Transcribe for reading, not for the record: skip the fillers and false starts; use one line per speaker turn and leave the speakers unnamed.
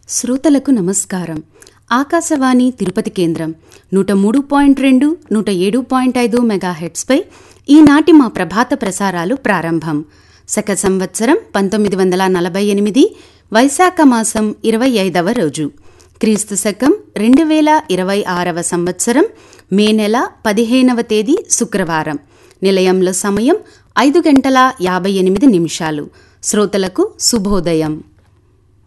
శ్రోతలకు నమస్కారం. ఆకాశవాణి తిరుపతి కేంద్రం 103.2, 107.5 మెగాహెర్ట్జ్పై ఈనాటి మా ప్రభాత ప్రసారాలు ప్రారంభం. శక సంవత్సరం 1948, వైశాఖ మాసం 25వ రోజు, క్రీస్తు శకం 2026వ సంవత్సరం మే నెల 15వ తేదీ శుక్రవారం. నిలయంలో సమయం 5:58. శ్రోతలకు శుభోదయం.